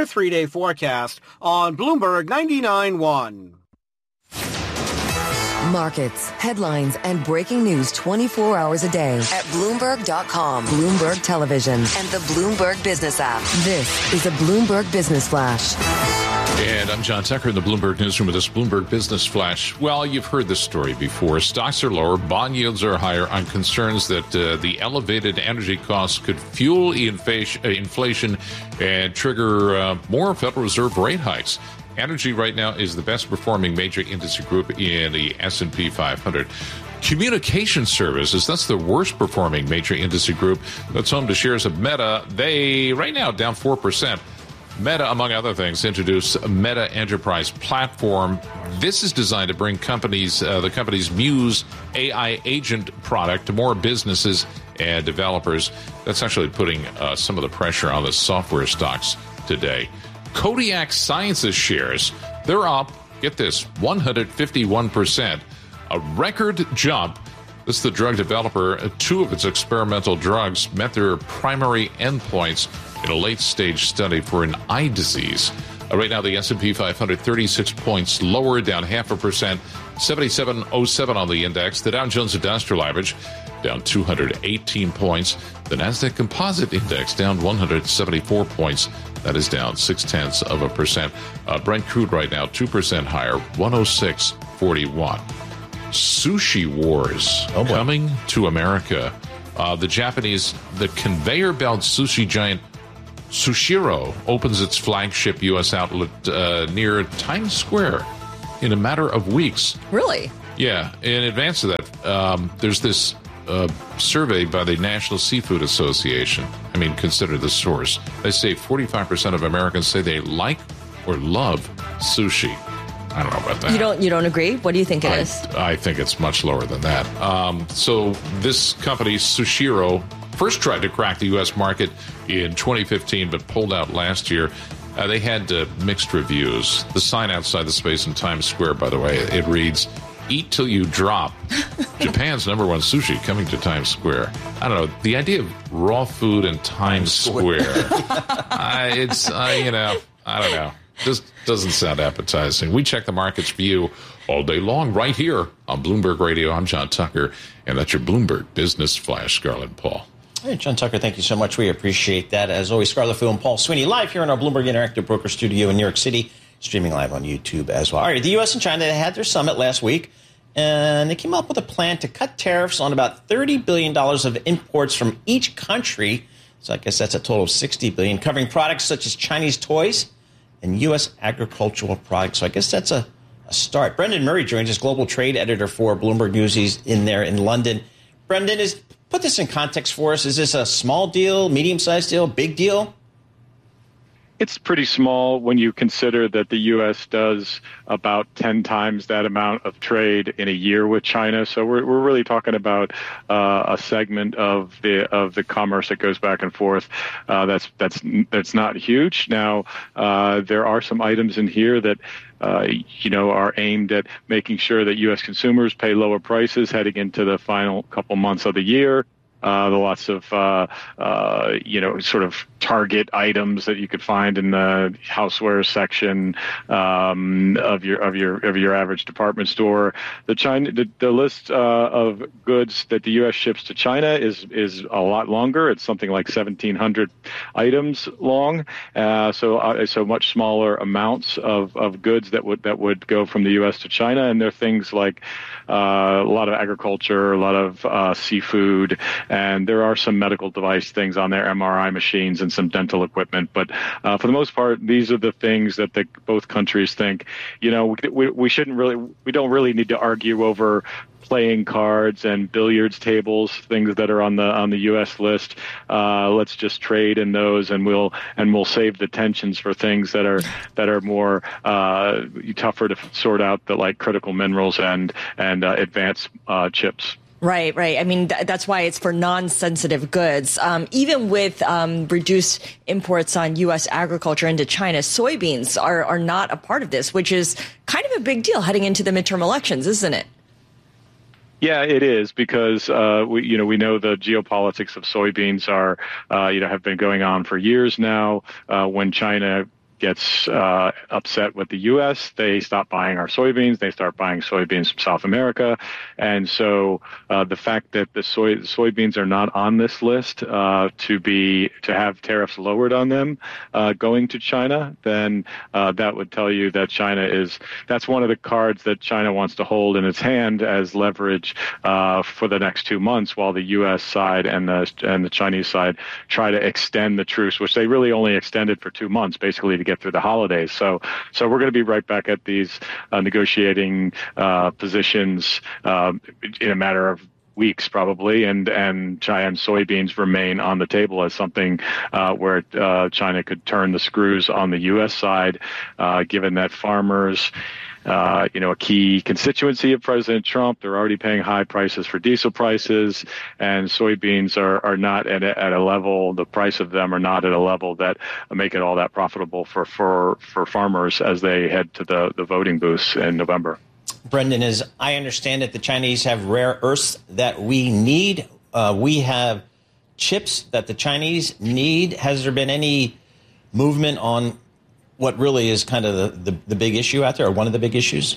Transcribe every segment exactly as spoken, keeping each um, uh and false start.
your three-day forecast on Bloomberg ninety-nine point one. Markets, headlines, and breaking news twenty-four hours a day at Bloomberg dot com, Bloomberg Television, and the Bloomberg Business app. This is a Bloomberg Business Flash. And I'm John Tucker in the Bloomberg Newsroom with this Bloomberg Business Flash. Well, you've heard this story before. Stocks are lower, bond yields are higher on concerns that uh, the elevated energy costs could fuel inflation and trigger uh, more Federal Reserve rate hikes. Energy right now is the best performing major industry group in the S and P five hundred. Communication services, that's the worst performing major industry group. That's home to shares of Meta. They, right now, down four percent. Meta, among other things, introduced a Meta Enterprise platform. This is designed to bring companies, uh, the company's Muse A I agent product to more businesses and developers. That's actually putting uh, some of the pressure on the software stocks today. Kodiak Sciences shares, they're up, get this, one hundred fifty-one percent. A record jump. This is the drug developer. Two of its experimental drugs met their primary endpoints in a late-stage study for an eye disease. Uh, right now, the S and P five hundred, thirty-six points lower, down half a percent, seventy-seven oh seven on the index. The Dow Jones Industrial Average down two hundred eighteen points. The Nasdaq Composite Index down one hundred seventy-four points. That is down six-tenths of a percent. Uh, Brent crude right now, two percent higher, one oh six forty-one. Sushi wars oh coming to America. Uh, the Japanese, the conveyor belt sushi giant Sushiro opens its flagship U S outlet uh, near Times Square in a matter of weeks. Really? Yeah. In advance of that, um, there's this uh, survey by the National Seafood Association. I mean, consider the source. They say forty-five percent of Americans say they like or love sushi. I don't know about that. You don't you don't agree? What do you think it I, is? I think it's much lower than that. Um, so this company, Sushiro, first tried to crack the U S market in twenty fifteen, but pulled out last year. Uh, they had uh, mixed reviews. The sign outside the space in Times Square, by the way, it reads, "Eat till you drop." Japan's number one sushi coming to Times Square. I don't know. The idea of raw food in Times Square, uh, it's, uh, you know, I don't know. Just doesn't sound appetizing. We check the markets for you all day long right here on Bloomberg Radio. I'm John Tucker, and that's your Bloomberg Business Flash, Scarlett and Paul. Hey, John Tucker, thank you so much. We appreciate that. As always, Scarlett Fu and Paul Sweeney live here in our Bloomberg Interactive Broker Studio in New York City, streaming live on YouTube as well. All right, the U S and China had their summit last week, and they came up with a plan to cut tariffs on about thirty billion dollars of imports from each country. So I guess that's a total of sixty billion dollars, covering products such as Chinese toys and U S agricultural products. So I guess that's a, a start. Brendan Murray joins us, global trade editor for Bloomberg News. He's in there in London. Brendan, is put this in context for us. Is this a small deal, medium-sized deal, big deal? It's pretty small when you consider that the U S does about ten times that amount of trade in a year with China. So we're we're really talking about uh, a segment of the of the commerce that goes back and forth. Uh, that's that's that's not huge. Now uh, there are some items in here that. Uh, you know, are aimed at making sure that U S consumers pay lower prices heading into the final couple months of the year. Uh, the lots of, uh, uh, you know, sort of Target items that you could find in the houseware section um, of your of your of your average department store. The China the, the list uh, of goods that the U S ships to China is is a lot longer. It's something like seventeen hundred items long. Uh, so uh, so much smaller amounts of, of goods that would that would go from the U S to China. And there are things like uh, a lot of agriculture, a lot of uh, seafood. And there are some medical device things on there, M R I machines and some dental equipment. But uh, for the most part, these are the things that the, both countries think, you know, we, we shouldn't really, we don't really need to argue over playing cards and billiards tables, things that are on the on the U S list. Uh, let's just trade in those, and we'll and we'll save the tensions for things that are that are more uh, tougher to sort out, the like critical minerals and and uh, advanced uh, chips. Right, right. I mean, th- that's why it's for non-sensitive goods. Um, even with um, reduced imports on U S agriculture into China, soybeans are, are not a part of this, which is kind of a big deal heading into the midterm elections, isn't it? Yeah, it is, because uh, we, you know, we know the geopolitics of soybeans are, uh, you know, have been going on for years now. Uh, when China gets uh, upset with the U S, they stop buying our soybeans. They start buying soybeans from South America. And so uh, the fact that the soy the soybeans are not on this list uh, to be to have tariffs lowered on them uh, going to China, then uh, that would tell you that China is that's one of the cards that China wants to hold in its hand as leverage uh, for the next two months, while the U S side and the and the Chinese side try to extend the truce, which they really only extended for two months, basically to get through the holidays. So, so we're going to be right back at these uh, negotiating uh, positions uh, in a matter of weeks, probably, and and China and soybeans remain on the table as something uh, where uh, China could turn the screws on the U S side, uh, given that farmers. Uh, you know, a key constituency of President Trump. They're already paying high prices for diesel prices, and soybeans are, are not at a, at a level, the price of them are not at a level that make it all that profitable for, for, for farmers as they head to the, the voting booths in November. Brendan, as I understand it, the Chinese have rare earths that we need. Uh, we have chips that the Chinese need. Has there been any movement on what really is kind of the, the, the big issue out there, or one of the big issues?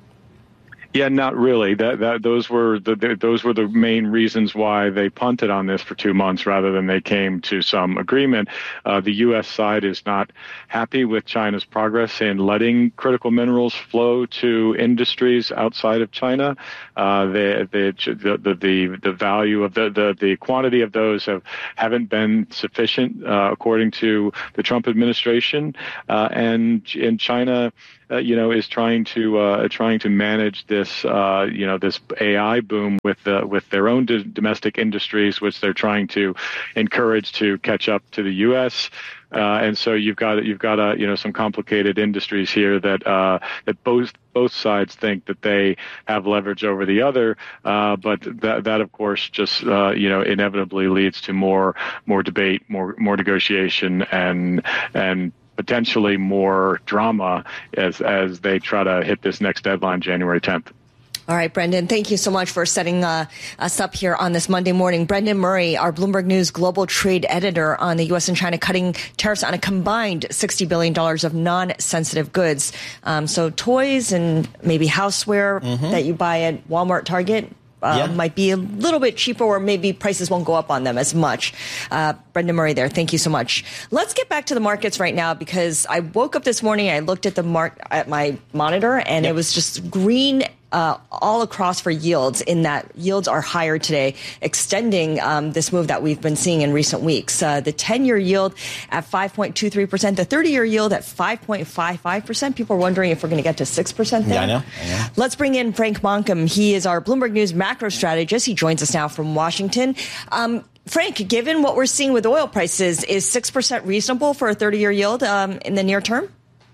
Yeah, not really. That that those were the, the those were the main reasons why they punted on this for two months rather than they came to some agreement. Uh, the U S side is not happy with China's progress in letting critical minerals flow to industries outside of China. Uh, the, the the the the value of the the, the quantity of those have haven't been sufficient uh, according to the Trump administration, uh, and in China. Uh, you know, is trying to uh, trying to manage this, uh, you know, this A I boom with uh, with their own d- domestic industries, which they're trying to encourage to catch up to the U S. Uh, and so you've got you've got uh, you know some complicated industries here that uh, that both both sides think that they have leverage over the other, uh, but that that of course just uh, you know inevitably leads to more more debate, more more negotiation, and and. potentially more drama as as they try to hit this next deadline, January tenth. All right, Brendan, thank you so much for setting uh, us up here on this Monday morning. Brendan Murray, our Bloomberg News global trade editor on the U S and China cutting tariffs on a combined sixty billion dollars of non-sensitive goods. Um, so toys and maybe houseware mm-hmm. that you buy at Walmart, Target, Uh, yeah. might be a little bit cheaper, or maybe prices won't go up on them as much. Uh, Brendan Murray there. Thank you so much. Let's get back to the markets right now, because I woke up this morning, I looked at the mark at my monitor, and yep. it was just green uh, all across for yields, in that yields are higher today, extending um, this move that we've been seeing in recent weeks. Uh, the ten-year yield at five point two three percent, the thirty-year yield at five point five five percent. People are wondering if we're going to get to six percent there. Yeah, I know. I know. Let's bring in Frank Monkham. He is our Bloomberg News macro strategist. He joins us now from Washington. Um, Frank, given what we're seeing with oil prices, is six percent reasonable for a thirty-year yield um, in the near term?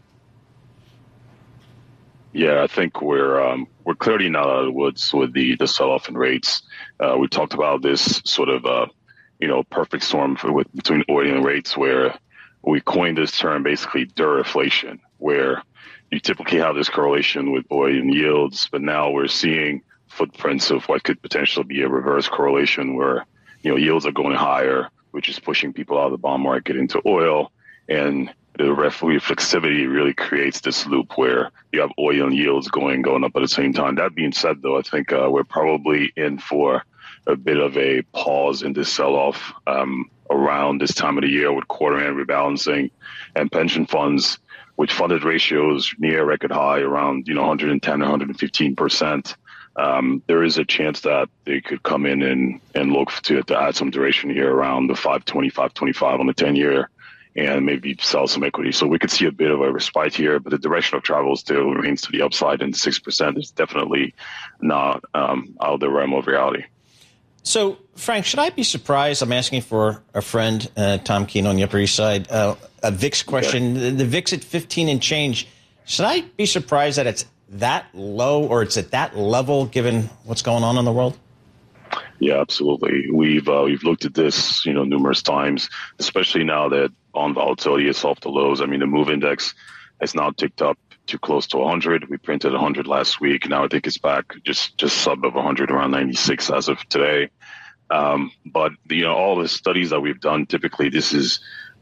Yeah, I think we're um, we're clearly not out of the woods with the, the sell-off in rates. Uh, we talked about this sort of, uh, you know, perfect storm for, with, between oil and rates, where we coined this term basically duriflation, where you typically have this correlation with oil and yields, but now we're seeing footprints of what could potentially be a reverse correlation, where, you know, yields are going higher, which is pushing people out of the bond market into oil, and the reflexivity really creates this loop where you have oil and yields going going up at the same time. That being said, though, I think uh, we're probably in for a bit of a pause in this sell-off um, around this time of the year, with quarter-end rebalancing and pension funds with funded ratios near record high, around you know one hundred ten or one hundred fifteen percent. Um, there is a chance that they could come in and, and look to, to add some duration here around the five twenty, five twenty-five on the ten-year, and maybe sell some equity. So we could see a bit of a respite here, but the direction of travel still remains to the upside, and six percent is definitely not um, out of the realm of reality. So, Frank, should I be surprised? I'm asking for a friend, uh, Tom Keene on the Upper East Side, uh, a V I X question. Okay. The, the V I X at fifteen and change. Should I be surprised that it's that low, or it's at that level, given what's going on in the world? Yeah, absolutely. We've uh, we've looked at this, you know, numerous times, especially now that bond volatility is off the lows. I mean, the MOVE index has now ticked up to close to one hundred. We printed one hundred last week. Now I think it's back just just sub of one hundred, around ninety-six as of today. Um, but you know, all the studies that we've done, typically this is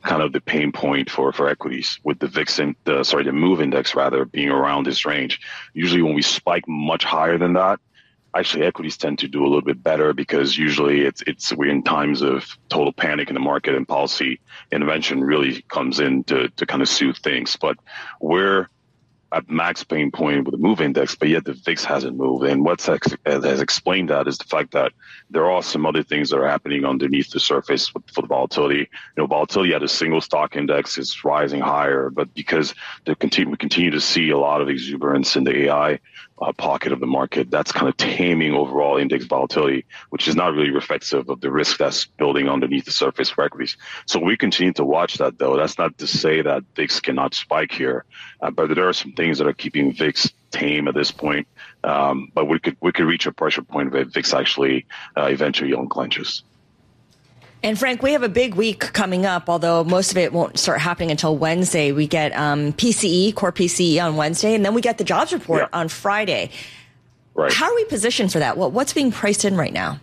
kind of the pain point for, for equities, with the V I X and the, sorry, the MOVE index rather being around this range. Usually when we spike much higher than that, actually equities tend to do a little bit better, because usually it's, it's, we're in times of total panic in the market, and policy intervention really comes in to, to kind of soothe things. But we're at max pain point with the MOVE index, but yet the V I X hasn't moved. And what has explained that is the fact that there are some other things that are happening underneath the surface with, for the volatility. You know, volatility at a single stock index is rising higher, but because they continue, we continue to see a lot of exuberance in the A I uh, pocket of the market, that's kind of taming overall index volatility, which is not really reflexive of the risk that's building underneath the surface for equities. So we continue to watch that, though. That's not to say that V I X cannot spike here, uh, but there are some things that are keeping V I X tame at this point. Um, but we could we could reach a pressure point where V I X actually uh, eventually unclenches. And Frank, we have a big week coming up, although most of it won't start happening until Wednesday. We get um, P C E, core P C E on Wednesday, and then we get the jobs report yeah. on Friday. Right. How are we positioned for that? What, what's being priced in right now?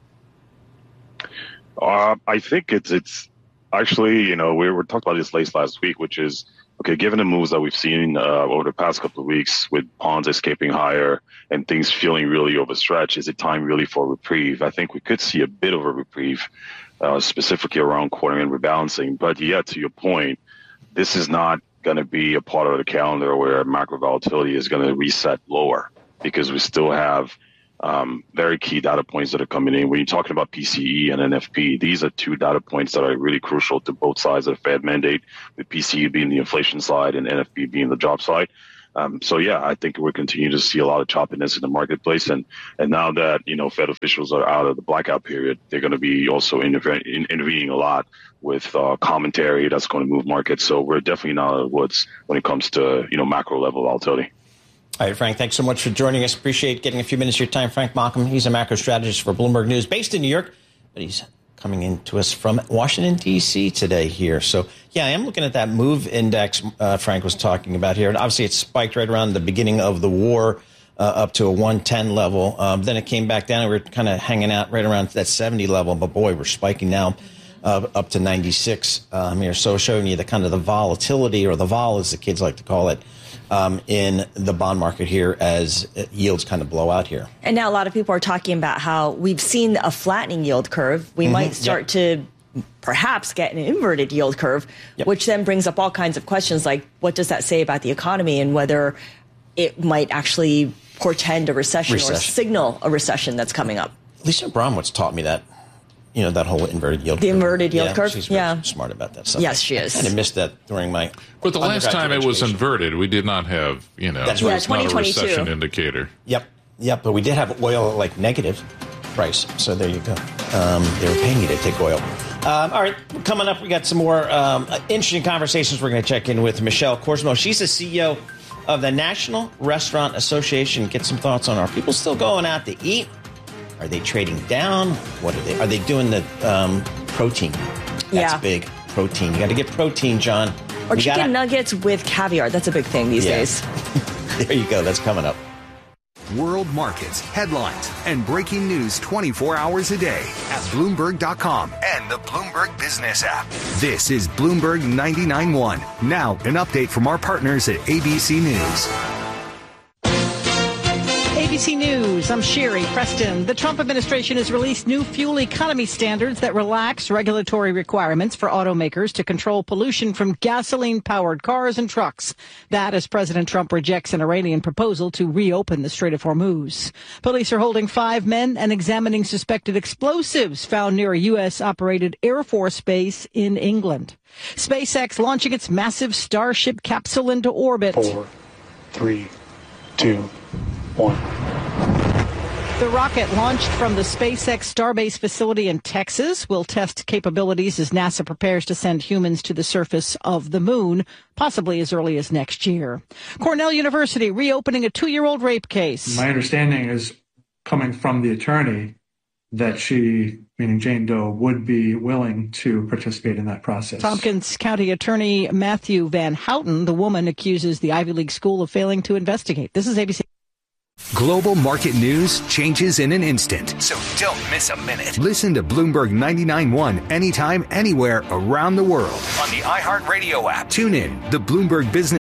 Uh, I think it's it's actually, you know, we were talking about this late last week, which is, okay, given the moves that we've seen uh, over the past couple of weeks with bonds escaping higher and things feeling really overstretched, is it time really for a reprieve? I think we could see a bit of a reprieve, uh, specifically around quarter end rebalancing. But yet, to your point, this is not going to be a part of the calendar where macro volatility is going to reset lower, because we still have um, very key data points that are coming in. When you're talking about P C E and N F P, these are two data points that are really crucial to both sides of the Fed mandate, with P C E being the inflation side and N F P being the job side. Um, so, yeah, I think we're continuing to see a lot of choppiness in the marketplace. And, and now that, you know, Fed officials are out of the blackout period, they're going to be also interve- in, intervening a lot with uh, commentary that's going to move markets. So we're definitely not out of the woods when it comes to, you know, macro level volatility. All right, Frank, thanks so much for joining us. Appreciate getting a few minutes of your time. Frank Malcolm, he's a macro strategist for Bloomberg News, based in New York, but he's coming in to us from Washington, D C today here. So, yeah, I am looking at that MOVE index uh, Frank was talking about here. And obviously, it spiked right around the beginning of the war uh, up to a one ten level. Um, then it came back down. And we we're kind of hanging out right around that seventy level. But, boy, we're spiking now uh, up to ninety-six um, here. So showing you the kind of the volatility, or the vol, as the kids like to call it, Um, in the bond market here as yields kind of blow out here. And now a lot of people are talking about how we've seen a flattening yield curve. We mm-hmm. might start yep. to perhaps get an inverted yield curve, yep. which then brings up all kinds of questions like, what does that say about the economy, and whether it might actually portend a recession, recession. or signal a recession that's coming up? Lisa Bromwich taught me that. You know, that whole inverted yield the curve. The inverted yield yeah, curve? She's yeah. smart about that stuff. Yes, she is. I kind of missed that during my But the last time it was inverted, we did not have, you know, That's it right. was not a recession indicator. Yep. Yep. But we did have oil, like, negative price. So there you go. Um, they were paying you to take oil. Um, all right. Coming up, we got some more um, interesting conversations. We're going to check in with Michelle Korsmo. She's the C E O of the National Restaurant Association. Get some thoughts on, are people still going out to eat? Are they trading down? What are they? Are they doing the um, protein? That's yeah. big. Protein. You got to get protein, John. Or you chicken gotta... nuggets with caviar. That's a big thing these yeah. days. There you go. That's coming up. World markets, headlines, and breaking news twenty-four hours a day at Bloomberg dot com and the Bloomberg Business app. This is Bloomberg ninety-nine point one. Now, an update from our partners at A B C News. A B C News, I'm Sherry Preston. The Trump administration has released new fuel economy standards that relax regulatory requirements for automakers to control pollution from gasoline-powered cars and trucks. That as President Trump rejects an Iranian proposal to reopen the Strait of Hormuz. Police are holding five men and examining suspected explosives found near a U S-operated Air Force base in England. SpaceX launching its massive Starship capsule into orbit. Four, three, two, one. The rocket launched from the SpaceX Starbase facility in Texas will test capabilities as NASA prepares to send humans to the surface of the moon, possibly as early as next year. Cornell University reopening a two-year-old rape case. My understanding is, coming from the attorney, that she, meaning Jane Doe, would be willing to participate in that process. Tompkins County Attorney Matthew Van Houten, the woman, accuses the Ivy League school of failing to investigate. This is A B C. Global market news changes in an instant. So don't miss a minute. Listen to Bloomberg ninety-nine point one anytime, anywhere around the world on the iHeartRadio app. Tune in. The Bloomberg Business